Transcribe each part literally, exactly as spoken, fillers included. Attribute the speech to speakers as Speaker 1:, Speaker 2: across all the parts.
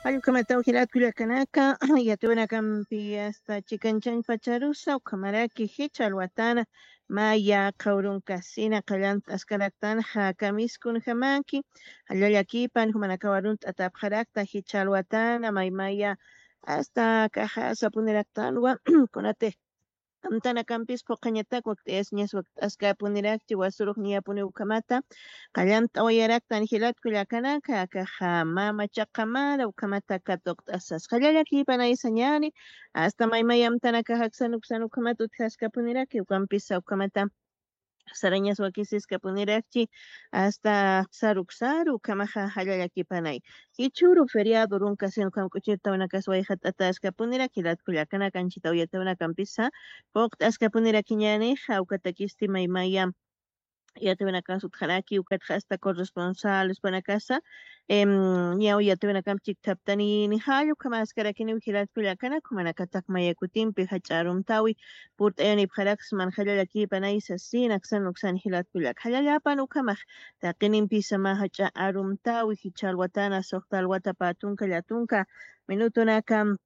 Speaker 1: Allqu hilat kullakanaka yatawanakampi hasta chikanchaypa pacharusa uqhamaraki hich'al watana maya qhawrunkasina qallanta askaraktana hakamiskun hamanki hallallakipan humanakawarunta atapqarakta hich'al watana maymaya hasta kaja sapuniraqtanwan kunatiq amtana kampis puqañataqa waqti ñas waqti askapuniraqchi wasuruq niyapuni ukhamata qallanta awayarakta anihilatku llakanaka kaja mama chaqamara ukhamata katuqta asas qallallakipanaysa ñani hasta maymaya amtana kaja sanuk sanuk ukhamata utqaskapuniraqki ukampisa ukhamata sarañas wakisisqa puniraqchi hasta saruk saruk kamaja hallallakipanay hichuru feriado runkasin qamkuchirta wanakas wayqata ataska puniraq hilatku llakanaka anchita uyatawanakampisa puqta aska puniraqki ñani hawkatakisti maymaya yatawanakas utqaraki ukata hasta corresponsales panakasa em ñawi yatawanakamchik taptanini hallu kama askarakini hilatku llakanaka manakatak mayakutinpi hach'arumtawi purt'ayani pqarakas man hallallakipanaysa sina sanuk san hilatku llaka hallallapan ukhamaq taqininpisa ma hach'arumtawi hich'al watana suqtal wata patunka llatunka minutunaka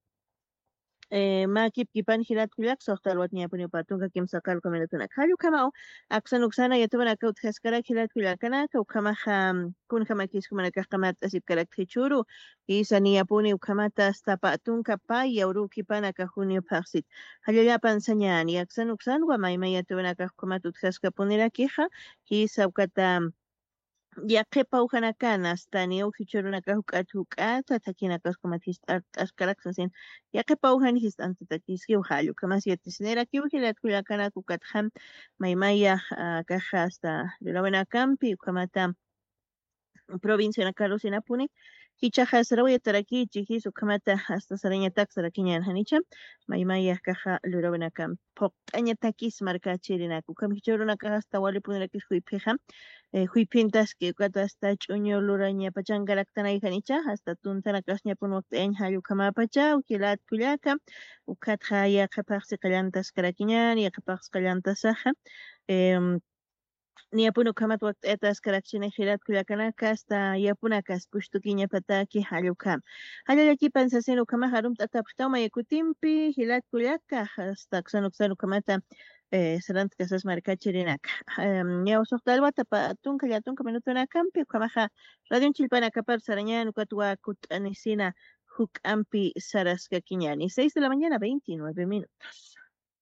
Speaker 1: Eh, ma kipkipan hilatku llak soqtal watñapuni patunka kimsa qallqa minutunaka hallu kamau aqsan uksana yatawanaka utqaskarak hilatku llakanaka ukhamaqa kunhamakiskumanta qamata asipkarak hichuru isa niyapuni ukhamata hasta patunka pay yawrukhipanaka junio paqsit hallallapan sañani aqsan uksanwa maymay yatawanaka qamata utqaskapunirakija hisa ukata yaqipa uhanakana hasta niuji churunaka huk'ata huk'ata takinakasqamat hista t'askaraqsasin yaqipa uhani hista antatakisqiw hallu kamas yatisnera kiwhilat kullakanaka ukatqam maymaya kaja hasta Lulawanakapi ukhamata provincia na Carlosinapuni hichaqa Sarawaya tarakichik hisu ukhamata hasta Sarañataqa sarakiñan hanicha maymaya kaja Lulawanakapi phuqt'añatakis markachirinaku kam hichurunaka hasta walipunarakis huyphiqa huypintaski ukata hasta ch'uñu luraña pachankaraktanay hanicha hasta tuntanakash ñapun waqti'añ hallu kamapacha ukilat kullaka ukatqa yaqapaqsi qallantas karakiñani yaqapaqsi qallantasaqa em Niyapuni ukhamata waqt'ata askarakchini hilat kullakanaka hasta yapunakas pushtukiña pataki hallukam hallallakipan sasina ukhamaqa arumta atapqtaw mayakutinpi hilat kullaka hasta sanuk sanuk ukhamata eh, saranta kasas markachirinaka ñaw suqtal wata patunka llatunka minutunakampi ukhamaqa radion chillpanakapar sarañan ukata wakut'anisina huk'ampi saraskakiñani seis de la mañana veintinueve minutos.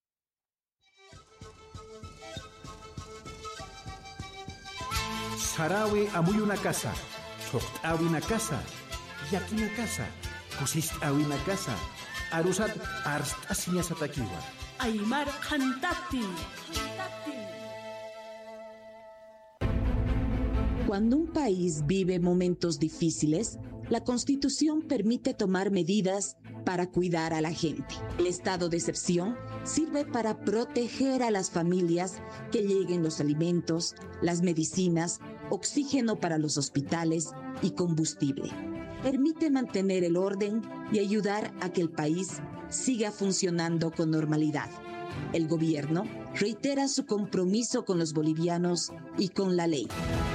Speaker 2: Sarawi amuy una casa, choqt'awi una casa, yaki una casa, kusist'awi una casa, arusat arst'asiña satakiwa.
Speaker 3: Aymar Khantati.
Speaker 4: Cuando un país vive momentos difíciles, la Constitución permite tomar medidas para cuidar a la gente. El estado de excepción sirve para proteger a las familias, que lleguen los alimentos, las medicinas, oxígeno para los hospitales y combustible. Permite mantener el orden y ayudar a que el país siga funcionando con normalidad. El gobierno reitera su compromiso con los bolivianos y con la ley.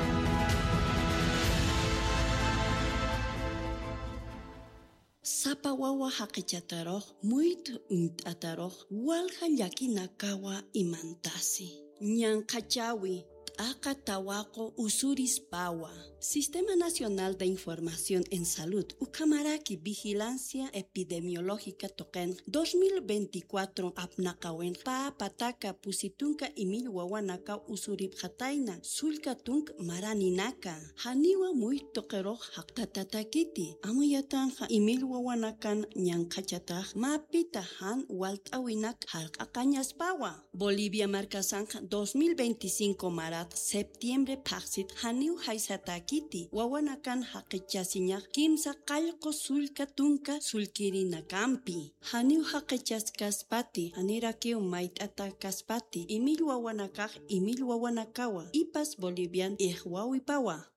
Speaker 3: Sapa wawa haqichataroj, muito unt'ataroj, walja llakinakawa imantasi. Ñanqachawi, t'aqa tawaqo usuris pawa. Sistema Nacional de Información en Salud, Ucamaraki Vigilancia Epidemiológica Toquen dos mil veinticuatro apnaqawen pa pataka pusitunka imil wawanaka usurib hataina sulkatunk maraninaka haniwa muy toqeroj haqtatatakiti amuyatanja imil wawanakan ñanqachataj mapita han walt'awinak halq'aqañas pawa. Bolivia marcasanja dos mil veinticinco marat septiembre paqsit haniw haysataki Kiti, wawanakan haqichasiñaq kimsa qallqu sulka tunka sulkirina kampi. Haniw haqichas kaspati, hanirakiw mayt'ata kaspati, imil wawanakaq imil wawanakawa, ipas bolivian ihwawipawa.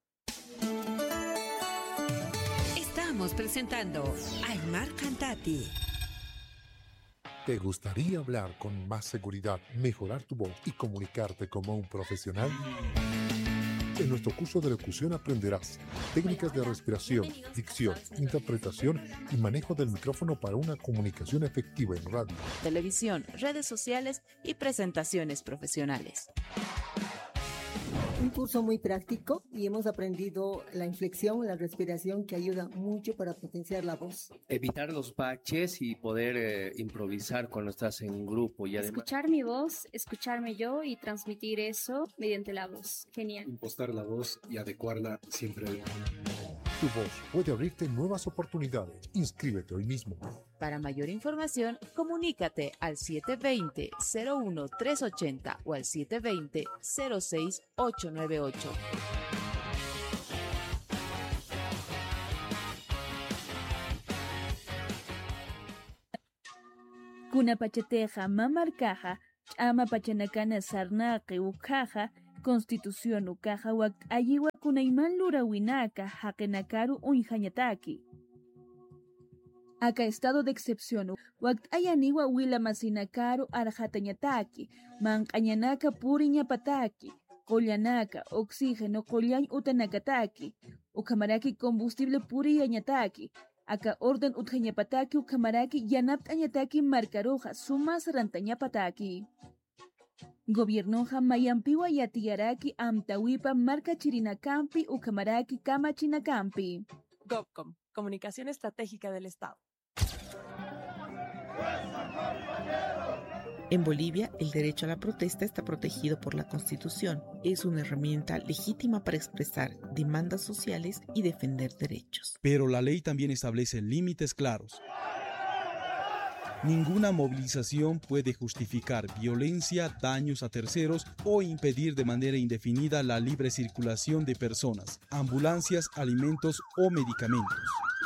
Speaker 5: Estamos presentando Aymar Khantati.
Speaker 6: ¿Te gustaría hablar con más seguridad, mejorar tu voz y comunicarte como un profesional? En nuestro curso de locución aprenderás técnicas de respiración, dicción, interpretación y manejo del micrófono para una comunicación efectiva en radio,
Speaker 7: televisión, redes sociales y presentaciones profesionales.
Speaker 8: Un curso muy práctico y hemos aprendido la inflexión, la respiración, que ayuda mucho para potenciar la voz.
Speaker 9: Evitar los baches y poder eh, improvisar cuando estás en un grupo. Y además...
Speaker 10: Escuchar mi voz, escucharme yo y transmitir eso mediante la voz. Genial.
Speaker 11: Impostar la voz y adecuarla siempre.
Speaker 6: Tu voz puede abrirte nuevas oportunidades. Inscríbete hoy mismo.
Speaker 7: Para mayor información, comunícate al siete dos cero, cero uno tres ocho cero o al siete dos cero, cero seis ocho nueve ocho.
Speaker 12: Kuna pachateja mamarcaja, ama pachanacana sarnaqi ukaja, Constitución ukaja wak ayiwa kunayman lurawinaka haqinakaru unjañataki. Aka estado de excepción wak ayaniwa wila masinakaru arjatañataki, manqañanaka puriñapataki, kollanaka oxígeno kollañ utanakataki, ukamaraki combustible puriyañataki, aka orden utjañapataki ukamaraki yanaptañataki marcaroja sumas rantañapataki. Gobiernoja mayampiwa yatiyaraki amtawipa marca chirinakampi ukamaraki kamachinakampi.
Speaker 13: GovCom, Comunicación Estratégica del Estado.
Speaker 14: En Bolivia, el derecho a la protesta está protegido por la Constitución. Es una herramienta legítima para expresar demandas sociales y defender derechos.
Speaker 15: Pero la ley también establece límites claros. Ninguna movilización puede justificar violencia, daños a terceros o impedir de manera indefinida la libre circulación de personas, ambulancias, alimentos o medicamentos.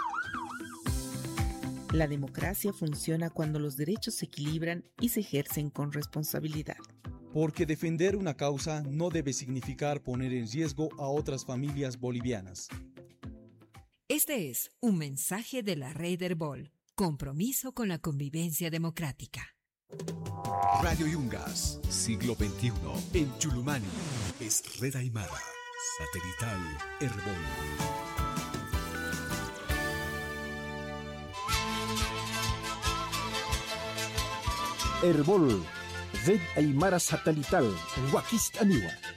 Speaker 14: La democracia funciona cuando los derechos se equilibran y se ejercen con responsabilidad.
Speaker 15: Porque defender una causa no debe significar poner en riesgo a otras familias bolivianas.
Speaker 5: Este es un mensaje de la Red Herbol. Compromiso con la convivencia democrática.
Speaker 2: Radio Yungas, siglo veintiuno, en Chulumani. Es Red Aymara, satelital Herbol.
Speaker 16: Herbol, Red Aymara satelital, Huaquist Aniwa.